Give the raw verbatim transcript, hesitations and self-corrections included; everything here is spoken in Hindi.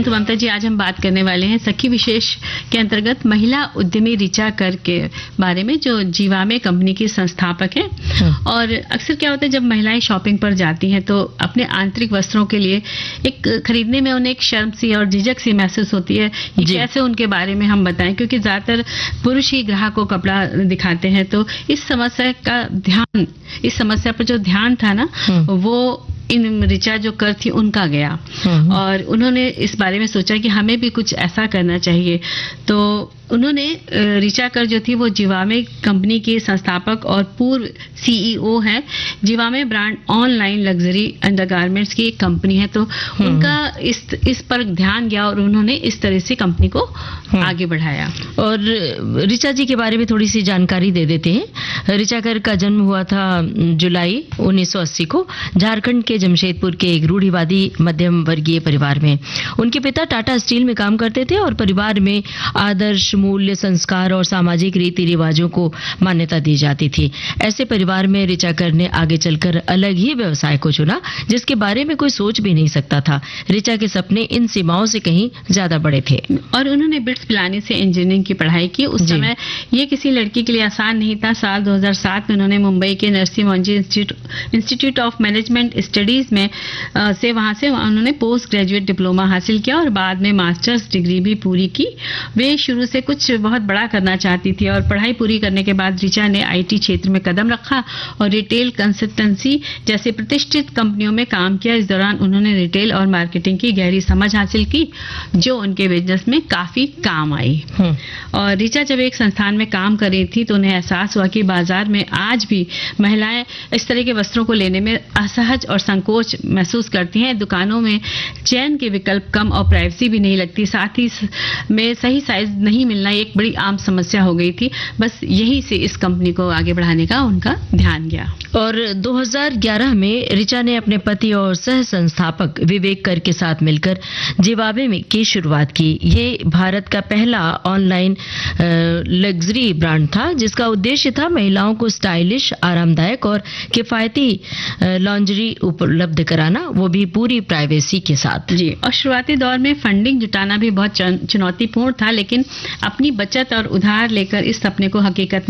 तो ममता जी, आज हम बात करने वाले हैं सखी विशेष के अंतर्गत महिला उद्यमी ऋचा कर के बारे में, जो जीवामे कंपनी की संस्थापक है। और अक्सर क्या होता है, जब महिलाएं शॉपिंग पर जाती हैं तो अपने आंतरिक वस्त्रों के लिए एक खरीदने में उन्हें एक शर्म सी और झिझक सी महसूस होती है कि कैसे उनके बारे में हम बताएं, क्योंकि ज्यादातर पुरुष ही ग्राहक को कपड़ा दिखाते हैं। तो इस समस्या का ध्यान इस समस्या पर जो ध्यान था ना, वो इन ऋचा जो कर थी उनका गया और उन्होंने इस बारे में सोचा कि हमें भी कुछ ऐसा करना चाहिए। तो उन्होंने ऋचा कर जो थी वो जीवामे कंपनी के संस्थापक और पूर्व सीईओ है। Zivame brand online luxury undergarments की एक कंपनी है। तो उनका इस इस पर ध्यान गया और उन्होंने इस तरह से कंपनी को आगे बढ़ाया। और ऋचा जी के बारे में थोड़ी सी जानकारी दे देते हैं। ऋचा कर का जन्म हुआ था जुलाई उन्नीस सौ अस्सी को झारखंड के जमशेदपुर के एक रूढ़िवादी मध्यम वर्गीय परिवार में। उनके पिता टाटा स्टील में काम करते थे और परिवार में आदर्श मूल्य, संस्कार और सामाजिक रीति रिवाजों को मान्यता दी जाती थी। ऐसे परिवार में ऋचा कर ने आगे चलकर अलग ही व्यवसाय को चुना, जिसके बारे में कोई सोच भी नहीं सकता था। ऋचा के सपने इन सीमाओं से कहीं ज्यादा बड़े थे और उन्होंने बिट्स पिलानी से इंजीनियरिंग की पढ़ाई की। उस समय ये किसी लड़की के लिए आसान नहीं था। साल दो हज़ार सात में उन्होंने मुंबई के Narsi Monjee institute of management studies में आ, से वहां से उन्होंने पोस्ट ग्रेजुएट डिप्लोमा हासिल किया और बाद में मास्टर्स डिग्री भी पूरी की। वे शुरू से कुछ बहुत बड़ा करना चाहती थी और पढ़ाई पूरी करने के बाद ऋचा ने आईटी क्षेत्र में कदम रखा और रिटेल कंसल्टेंसी जैसे प्रतिष्ठित कंपनियों में काम किया। इस दौरान उन्होंने रिटेल और मार्केटिंग की गहरी समझ हासिल की, जो उनके बिजनेस में काफी काम आई। और ऋचा जब एक संस्थान में काम कर रही थी तो उन्हें एहसास हुआ कि बाजार में आज भी महिलाएं इस तरह के वस्त्रों को लेने में असहज और संकोच महसूस करती हैं। दुकानों में चयन के विकल्प कम और प्राइवेसी भी नहीं लगती, साथ ही में सही साइज नहीं मिलना एक बड़ी आम समस्या हो गई थी। बस यही से इस कंपनी को आगे बढ़ाने का उनका ध्यान गया। और दो हज़ार ग्यारह में ऋचा ने अपने पति और सह संस्थापक विवेक कर के साथ मिलकर जीवामे में की शुरुआत की। ये भारत का पहला ऑनलाइन लग्जरी ब्रांड था, जिसका उद्देश्य था महिलाओं को स्टाइलिश, आरामदायक और किफायती लॉन्जरी उपलब्ध कराना, वो भी पूरी प्राइवेसी के साथ। जी, और शुरुआती दौर में फंडिंग जुटाना भी बहुत चुनौतीपूर्ण था, लेकिन अपनी बचत और उधार लेकर इस सपने को हकीकत